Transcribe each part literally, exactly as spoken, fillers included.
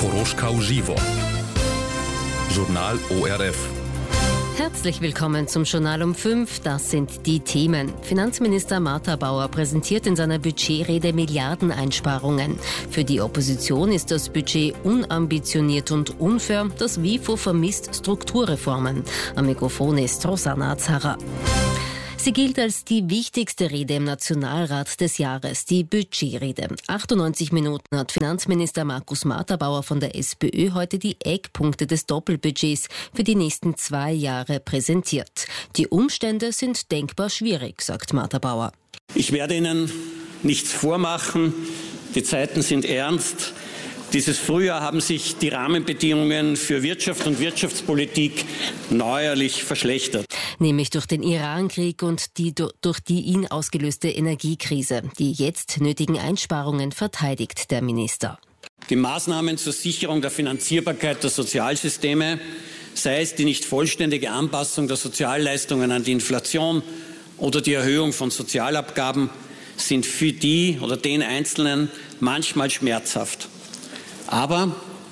Horoška uživo. Journal O R F. Herzlich willkommen zum Journal um fünf. Das sind die Themen. Finanzminister Martha Bauer präsentiert in seiner Budgetrede Milliardeneinsparungen. Für die Opposition ist das Budget unambitioniert und unfair. Das WIFO vermisst Strukturreformen. Am Mikrofon ist Rosanna Azara. Sie gilt als die wichtigste Rede im Nationalrat des Jahres, die Budgetrede. achtundneunzig Minuten hat Finanzminister Markus Martha-Bauer von der SPÖ heute die Eckpunkte des Doppelbudgets für die nächsten zwei Jahre präsentiert. Die Umstände sind denkbar schwierig, sagt Martha-Bauer. Ich werde Ihnen nichts vormachen. Die Zeiten sind ernst. Dieses Frühjahr haben sich die Rahmenbedingungen für Wirtschaft und Wirtschaftspolitik neuerlich verschlechtert. Nämlich durch den Iran-Krieg und die durch die ihn ausgelöste Energiekrise. Die jetzt nötigen Einsparungen verteidigt der Minister. Die Maßnahmen zur Sicherung der Finanzierbarkeit der Sozialsysteme, sei es die nicht vollständige Anpassung der Sozialleistungen an die Inflation oder die Erhöhung von Sozialabgaben, sind für die oder den Einzelnen manchmal schmerzhaft. Aber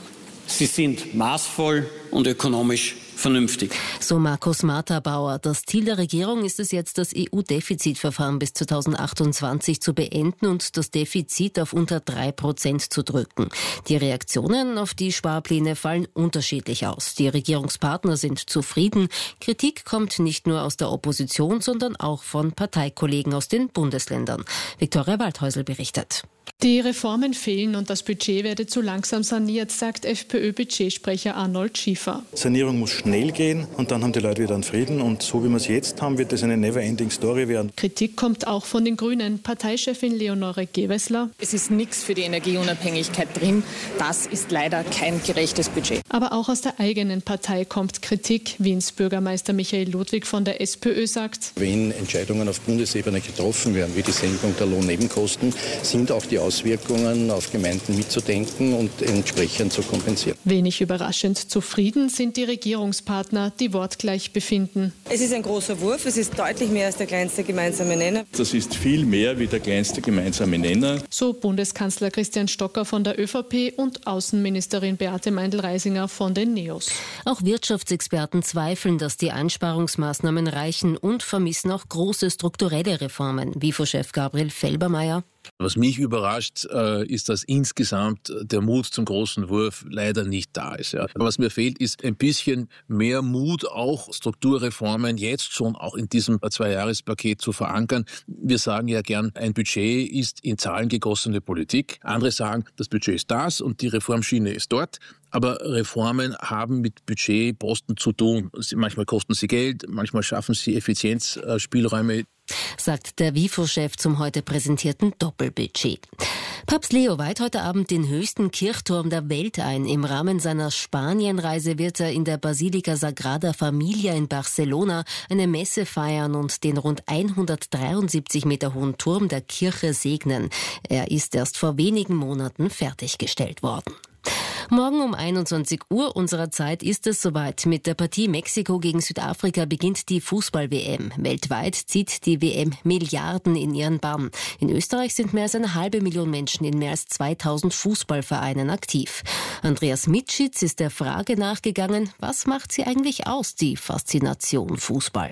sie sind maßvoll und ökonomisch vernünftig. So Markus Martha-Bauer. Das Ziel der Regierung ist es jetzt, das E U-Defizitverfahren bis zweitausendachtundzwanzig zu beenden und das Defizit auf unter drei Prozent zu drücken. Die Reaktionen auf die Sparpläne fallen unterschiedlich aus. Die Regierungspartner sind zufrieden. Kritik kommt nicht nur aus der Opposition, sondern auch von Parteikollegen aus den Bundesländern. Viktoria Waldhäusl berichtet. Die Reformen fehlen und das Budget werde zu langsam saniert, sagt FPÖ-Budgetsprecher Arnold Schiefer. Sanierung muss schnell gehen und dann haben die Leute wieder einen Frieden. Und so wie wir es jetzt haben, wird das eine never-ending-Story werden. Kritik kommt auch von den Grünen. Parteichefin Leonore Gewessler. Es ist nichts für die Energieunabhängigkeit drin. Das ist leider kein gerechtes Budget. Aber auch aus der eigenen Partei kommt Kritik. Wiens Bürgermeister Michael Ludwig von der SPÖ sagt: Wenn Entscheidungen auf Bundesebene getroffen werden, wie die Senkung der Lohnnebenkosten, sind auch die Auswirkungen auf Gemeinden mitzudenken und entsprechend zu kompensieren. Wenig überraschend zufrieden sind die Regierungspartner, die wortgleich befinden. Es ist ein großer Wurf, es ist deutlich mehr als der kleinste gemeinsame Nenner. Das ist viel mehr wie der kleinste gemeinsame Nenner. So Bundeskanzler Christian Stocker von der ÖVP und Außenministerin Beate Meindl-Reisinger von den NEOS. Auch Wirtschaftsexperten zweifeln, dass die Einsparungsmaßnahmen reichen und vermissen auch große strukturelle Reformen. WIFO-Chef Gabriel Felbermayr. Was mich überrascht, äh, ist, dass insgesamt der Mut zum großen Wurf leider nicht da ist. Ja. Was mir fehlt, ist ein bisschen mehr Mut, auch Strukturreformen jetzt schon auch in diesem Zweijahrespaket zu verankern. Wir sagen ja gern, ein Budget ist in Zahlen gegossene Politik. Andere sagen, das Budget ist das und die Reformschiene ist dort. Aber Reformen haben mit Budgetposten zu tun. Manchmal kosten sie Geld, manchmal schaffen sie Effizienzspielräume. Sagt der WIFO-Chef zum heute präsentierten Doppelbudget. Papst Leo weiht heute Abend den höchsten Kirchturm der Welt ein. Im Rahmen seiner Spanienreise wird er in der Basilika Sagrada Familia in Barcelona eine Messe feiern und den rund hundertdreiundsiebzig Meter hohen Turm der Kirche segnen. Er ist erst vor wenigen Monaten fertiggestellt worden. Morgen um einundzwanzig Uhr unserer Zeit ist es soweit. Mit der Partie Mexiko gegen Südafrika beginnt die Fußball-W M. Weltweit zieht die W M Milliarden in ihren Bann. In Österreich sind mehr als eine halbe Million Menschen in mehr als zweitausend Fußballvereinen aktiv. Andreas Mitschitz ist der Frage nachgegangen, was macht sie eigentlich aus, die Faszination Fußball?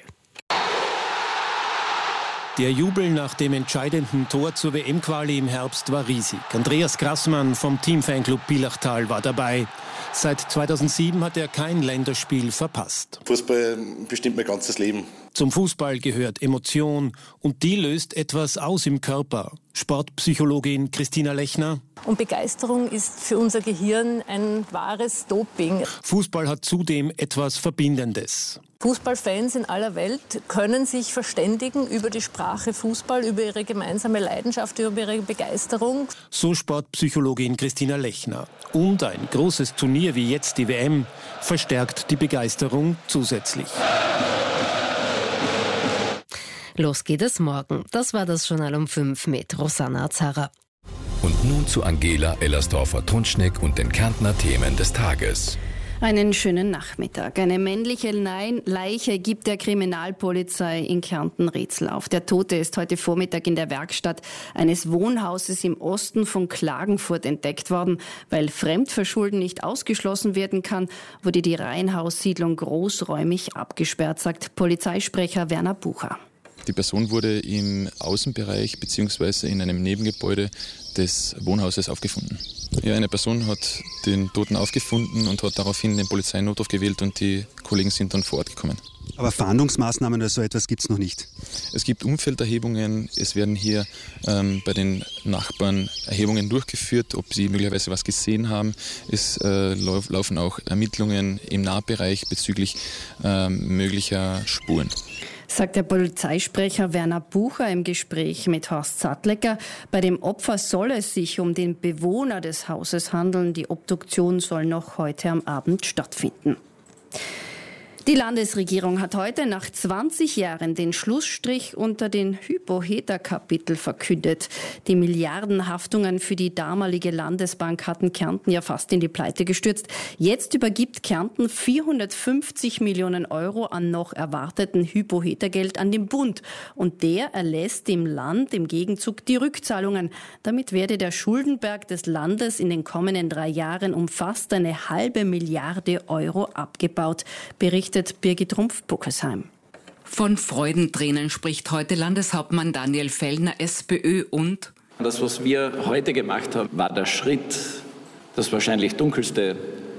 Der Jubel nach dem entscheidenden Tor zur W M-Quali im Herbst war riesig. Andreas Grassmann vom Teamfanclub Billachtal war dabei. Seit zweitausendsieben hat er kein Länderspiel verpasst. Fußball bestimmt mein ganzes Leben. Zum Fußball gehört Emotion und die löst etwas aus im Körper. Sportpsychologin Christina Lechner. Und Begeisterung ist für unser Gehirn ein wahres Doping. Fußball hat zudem etwas Verbindendes. Fußballfans in aller Welt können sich verständigen über die Sprache Fußball, über ihre gemeinsame Leidenschaft, über ihre Begeisterung. So Sportpsychologin Christina Lechner. Und ein großes Turnier wie jetzt die W M verstärkt die Begeisterung zusätzlich. Los geht es morgen. Das war das Journal um fünf mit Rosanna Azara. Und nun zu Angela Ellersdorfer-Tunschneck und den Kärntner Themen des Tages. Einen schönen Nachmittag. Eine männliche Leiche gibt der Kriminalpolizei in Kärnten Rätsel auf. Der Tote ist heute Vormittag in der Werkstatt eines Wohnhauses im Osten von Klagenfurt entdeckt worden. Weil Fremdverschulden nicht ausgeschlossen werden kann, wurde die Reihenhaussiedlung großräumig abgesperrt, sagt Polizeisprecher Werner Bucher. Die Person wurde im Außenbereich bzw. in einem Nebengebäude des Wohnhauses aufgefunden. Ja, eine Person hat den Toten aufgefunden und hat daraufhin den Polizeinotruf gewählt und die Kollegen sind dann vor Ort gekommen. Aber Fahndungsmaßnahmen oder so etwas gibt es noch nicht? Es gibt Umfelderhebungen. Es werden hier ähm, bei den Nachbarn Erhebungen durchgeführt, ob sie möglicherweise was gesehen haben. Es äh, lauf, laufen auch Ermittlungen im Nahbereich bezüglich äh, möglicher Spuren. Sagt der Polizeisprecher Werner Bucher im Gespräch mit Horst Sattlecker. Bei dem Opfer soll es sich um den Bewohner des Hauses handeln. Die Obduktion soll noch heute am Abend stattfinden. Die Landesregierung hat heute nach zwanzig Jahren den Schlussstrich unter den Hypotheka-Kapitel verkündet. Die Milliardenhaftungen für die damalige Landesbank hatten Kärnten ja fast in die Pleite gestürzt. Jetzt übergibt Kärnten vierhundertfünfzig Millionen Euro an noch erwarteten Hypothekageld an den Bund. Und der erlässt dem Land im Gegenzug die Rückzahlungen. Damit werde der Schuldenberg des Landes in den kommenden drei Jahren um fast eine halbe Milliarde Euro abgebaut, berichtet Birgit Rumpf-Buckesheim. Von Freudentränen spricht heute Landeshauptmann Daniel Fellner, SPÖ, und das, was wir heute gemacht haben, war der Schritt, das wahrscheinlich dunkelste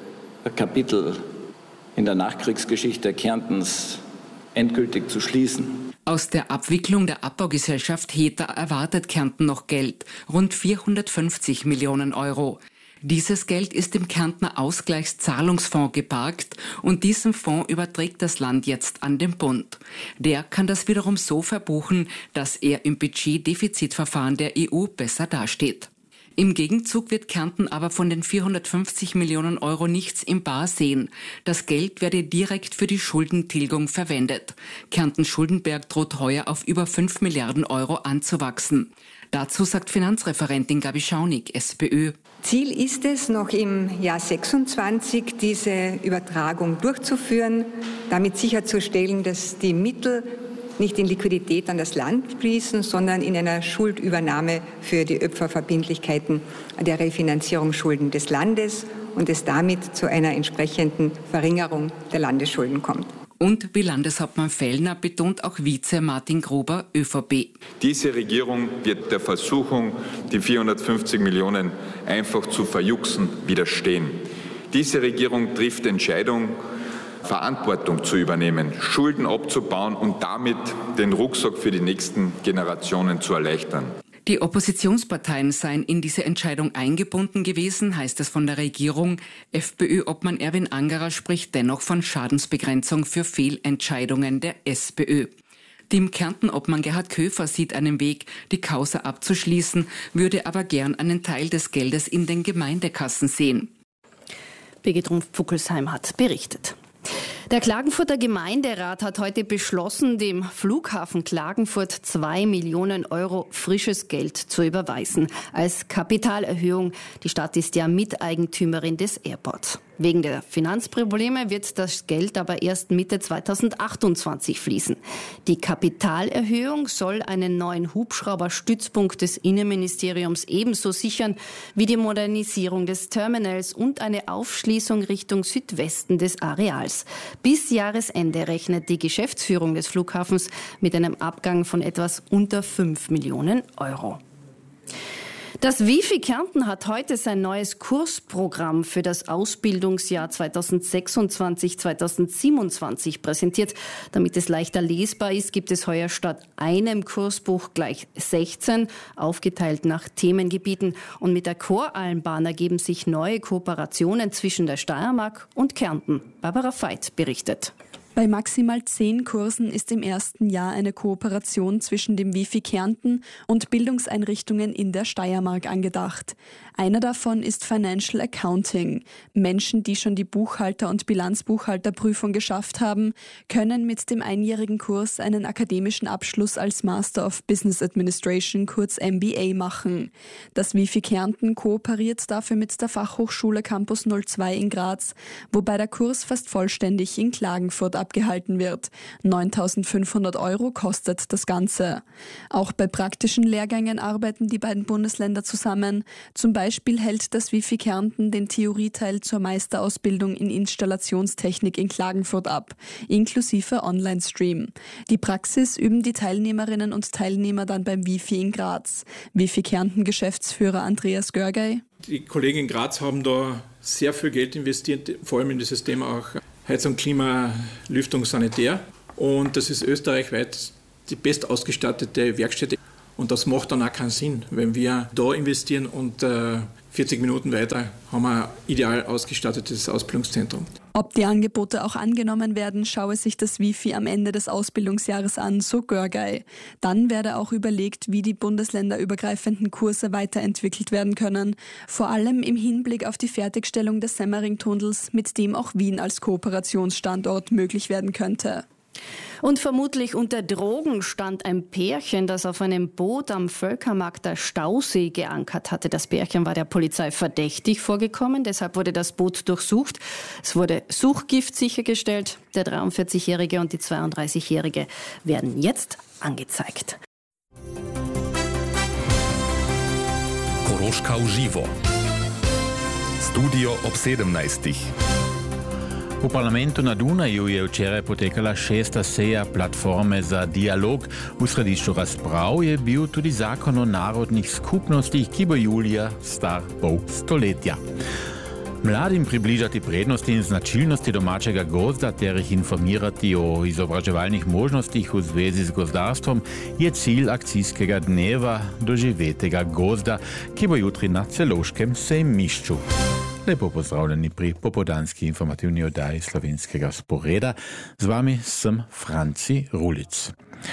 Kapitel in der Nachkriegsgeschichte Kärntens endgültig zu schließen. Aus der Abwicklung der Abbaugesellschaft Heta erwartet Kärnten noch Geld, rund vierhundertfünfzig Millionen Euro. Dieses Geld ist im Kärntner Ausgleichszahlungsfonds geparkt und diesen Fonds überträgt das Land jetzt an den Bund. Der kann das wiederum so verbuchen, dass er im Budgetdefizitverfahren der E U besser dasteht. Im Gegenzug wird Kärnten aber von den vierhundertfünfzig Millionen Euro nichts im Bar sehen. Das Geld werde direkt für die Schuldentilgung verwendet. Kärntens Schuldenberg droht heuer auf über fünf Milliarden Euro anzuwachsen. Dazu sagt Finanzreferentin Gabi Schaunig, SPÖ. Ziel ist es, noch im Jahr sechsundzwanzig diese Übertragung durchzuführen, damit sicherzustellen, dass die Mittel nicht in Liquidität an das Land fließen, sondern in einer Schuldübernahme für die Opferverbindlichkeiten der Refinanzierungsschulden des Landes und es damit zu einer entsprechenden Verringerung der Landesschulden kommt. Und wie Landeshauptmann Fellner betont auch Vize Martin Gruber, ÖVP. Diese Regierung wird der Versuchung, die vierhundertfünfzig Millionen einfach zu verjuxen, widerstehen. Diese Regierung trifft Entscheidung, Verantwortung zu übernehmen, Schulden abzubauen und damit den Rucksack für die nächsten Generationen zu erleichtern. Die Oppositionsparteien seien in diese Entscheidung eingebunden gewesen, heißt es von der Regierung. FPÖ-Obmann Erwin Angerer spricht dennoch von Schadensbegrenzung für Fehlentscheidungen der SPÖ. Dem Kärnten-Obmann Gerhard Köfer sieht einen Weg, die Causa abzuschließen, würde aber gern einen Teil des Geldes in den Gemeindekassen sehen. Birgit Rumpf-Buckelsheim hat berichtet. Der Klagenfurter Gemeinderat hat heute beschlossen, dem Flughafen Klagenfurt zwei Millionen Euro frisches Geld zu überweisen als Kapitalerhöhung. Die Stadt ist ja Miteigentümerin des Airports. Wegen der Finanzprobleme wird das Geld aber erst Mitte zweitausendachtundzwanzig fließen. Die Kapitalerhöhung soll einen neuen Hubschrauberstützpunkt des Innenministeriums ebenso sichern wie die Modernisierung des Terminals und eine Aufschließung Richtung Südwesten des Areals. Bis Jahresende rechnet die Geschäftsführung des Flughafens mit einem Abgang von etwas unter fünf Millionen Euro. Das Wifi Kärnten hat heute sein neues Kursprogramm für das Ausbildungsjahr zweitausendsechsundzwanzig zweitausendsiebenundzwanzig präsentiert. Damit es leichter lesbar ist, gibt es heuer statt einem Kursbuch gleich sechzehn, aufgeteilt nach Themengebieten. Und mit der Choralmbahn ergeben sich neue Kooperationen zwischen der Steiermark und Kärnten. Barbara Veit berichtet. Bei maximal zehn Kursen ist im ersten Jahr eine Kooperation zwischen dem Wifi Kärnten und Bildungseinrichtungen in der Steiermark angedacht. Einer davon ist Financial Accounting. Menschen, die schon die Buchhalter- und Bilanzbuchhalterprüfung geschafft haben, können mit dem einjährigen Kurs einen akademischen Abschluss als Master of Business Administration, kurz M B A, machen. Das Wifi Kärnten kooperiert dafür mit der Fachhochschule Campus null zwei in Graz, wobei der Kurs fast vollständig in Klagenfurt abgehalten wird. neuntausendfünfhundert Euro kostet das Ganze. Auch bei praktischen Lehrgängen arbeiten die beiden Bundesländer zusammen. Zum Beispiel hält das Wifi Kärnten den Theorieteil zur Meisterausbildung in Installationstechnik in Klagenfurt ab, inklusive Online-Stream. Die Praxis üben die Teilnehmerinnen und Teilnehmer dann beim Wifi in Graz. Wifi Kärnten-Geschäftsführer Andreas Görgey. Die Kollegen in Graz haben da sehr viel Geld investiert, vor allem in dieses Thema auch Heizung, Klima, Lüftung, Sanitär. Und das ist österreichweit die bestausgestattete Werkstätte. Und das macht dann auch keinen Sinn, wenn wir da investieren und äh, vierzig Minuten weiter haben wir ein ideal ausgestattetes Ausbildungszentrum. Ob die Angebote auch angenommen werden, schaue sich das Wifi am Ende des Ausbildungsjahres an, so Görgey. Dann werde auch überlegt, wie die bundesländerübergreifenden Kurse weiterentwickelt werden können. Vor allem im Hinblick auf die Fertigstellung des Semmering-Tunnels, mit dem auch Wien als Kooperationsstandort möglich werden könnte. Und vermutlich unter Drogen stand ein Pärchen, das auf einem Boot am Völkermarkt der Stausee geankert hatte. Das Pärchen war der Polizei verdächtig vorgekommen, deshalb wurde das Boot durchsucht. Es wurde Suchgift sichergestellt. Der dreiundvierzigjährige und die zweiunddreißigjährige werden jetzt angezeigt. Koroška uživo. Studio ob sedemnajstih. V parlamentu na Dunaju je včeraj potekala šesta seja platforme za dialog. V središču razprav je bil tudi zakon o narodnih skupnostih, ki bo julija star pol stoletja. Mladim približati prednosti in značilnosti domačega gozda ter jih informirati o izobraževalnih možnostih v zvezi z gozdarstvom je cilj akcijskega dneva doživetega gozda, ki bo jutri na Celovškem sejmišču. Lepo pozdravljeni pri popoldanski informativni oddaji Slovenskega sporeda. Z vami sem Franci Rulic.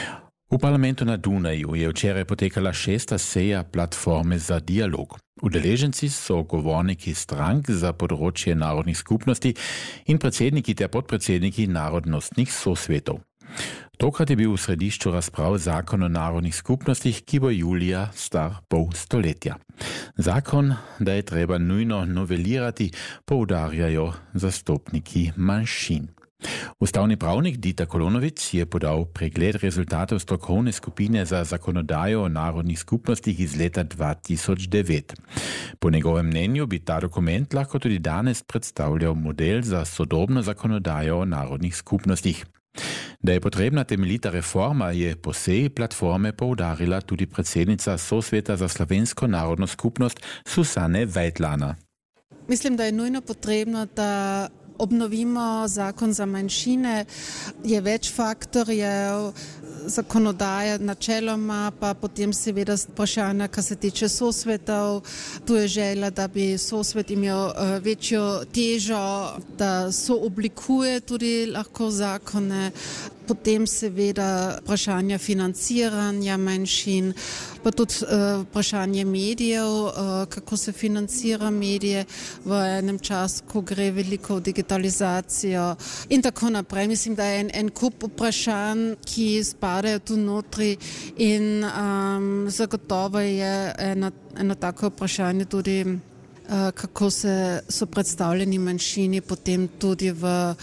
V parlamentu na Dunaju je včeraj potekala šesta seja platforme za dialog. Udeleženci so govorniki strank za področje narodnih skupnosti in predsedniki ter podpredsedniki narodnostnih sosvetov. Tokrat je bil v središču razprav zakon o narodnih skupnostih, ki bo julija star pol stoletja. Zakon, da je treba nujno novelirati, poudarjajo zastopniki manjšin. Ustavni pravnik Dita Kolonovic je podal pregled rezultatov strokovne skupine za zakonodajo o narodnih skupnostih iz leta dva tisoč devet. Po njegovem mnenju bi ta dokument lahko tudi danes predstavljal model za sodobno zakonodajo o narodnih skupnostih. Da je potrebna temeljita reforma, je po seji platforme poudarila tudi predsednica Sosveta za slovensko narodno skupnost Susane Vajtlana. Mislim, da je nujno potrebno, da obnovimo zakon za manjšine. Je več faktorjev, zakonodaja načeloma, pa potem seveda vprašanja, kar se tiče sosvetov. Tu je želja, da bi sosvet imel večjo težo, da sooblikuje tudi lahko zakone. Potem seveda vprašanje financiranja manjšin, pa tudi uh, vprašanje medijev, uh, kako se financira medije v enem času, ko gre veliko v digitalizacijo in tako naprej. Mislim, da je en, en kup vprašanj, ki spadajo tu notri in um, zagotovo je eno, eno tako vprašanje tudi, uh, kako se so predstavljeni manjšini potem tudi v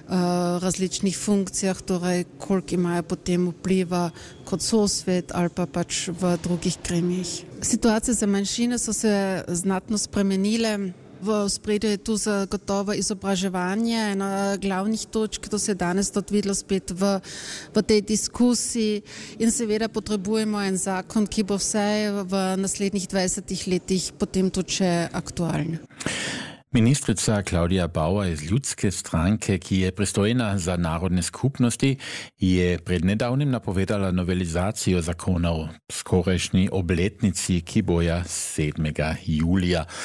različnih funkcijah, torej koliko imajo potem vpliva kot sosvet ali pa pač v drugih gremijih. Situacije za manjšine so se znatno spremenile. V ospredju je tu zagotovo izobraževanje, ena glavnih točk, to se je danes tudi videlo spet v, v tej diskusiji in seveda potrebujemo en zakon, ki bo vsaj v naslednjih dvajsetih letih potem tudi še aktualen. Ministrica Klaudija Bauer iz Ljudske stranke, ki je pristojna za narodne skupnosti, je pred nedavnim napovedala novelizacijo zakona o skorajšnji obletnici, ki bo ja sedmega julija.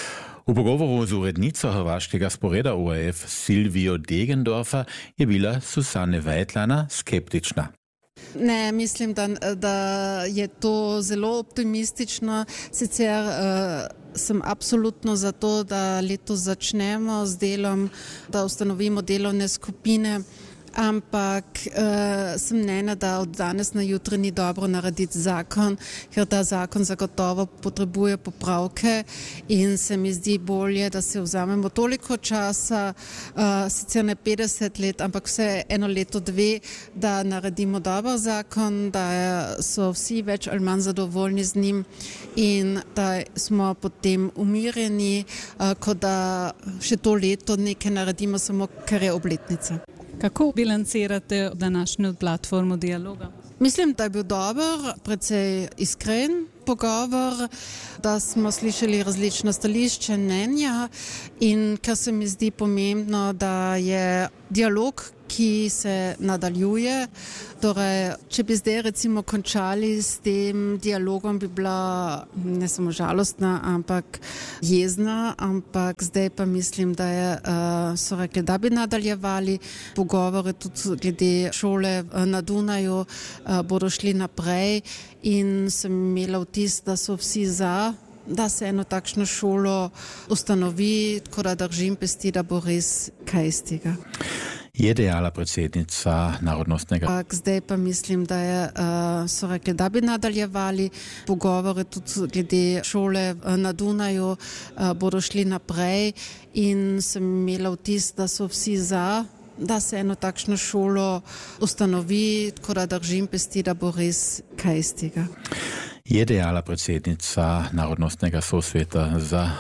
V pogovoru z urednico hrvaškega sporeda O R F Silvijo Degendorfer je bila Susane Vajtlana skeptična. Ne, mislim, da, da je to zelo optimistično. Sicer uh, sem absolutno za to, da letos začnemo z delom, da ustanovimo delovne skupine. Ampak uh, sem mnenja, da od danes na jutri ni dobro narediti zakon, ker ta zakon zagotovo potrebuje popravke in se mi zdi bolje, da se vzamemo toliko časa, uh, sicer ne petdeset let, ampak vse eno leto, dve, da naredimo dober zakon, da so vsi več ali manj zadovoljni z njim in da smo potem umirjeni, uh, kot da še to leto nekaj naredimo, samo ker je obletnica. Kako bilancirate današnjo platformo dialoga? Mislim, da je bil dober, precej iskren pogovor, da smo slišali različna stališča, mnenja in kar se mi zdi pomembno, da je dialog, ki se nadaljuje. Torej, če bi zdaj recimo končali s tem dialogom, bi bila ne samo žalostna, ampak jezna, ampak zdaj pa mislim, da je, so rekli, da bi nadaljevali pogovore tudi glede šole na Dunaju, bodo šli naprej in sem imela vtis, da so vsi za, da se eno takšno šolo ustanovi, tako da držim pesti, da bo res kaj iz tega. Je dejala predsednica Narodnostnega. Zdaj pa mislim, da je, so rekli, da bi nadaljevali pogovore tudi glede šole na Dunaju, bodo šli naprej in sem imela vtis, da so vsi za, da se eno takšno šolo ustanovi, tako da držim pesti, da bo res kaj iz tega. Je dejala predsednica Narodnostnega sosveta za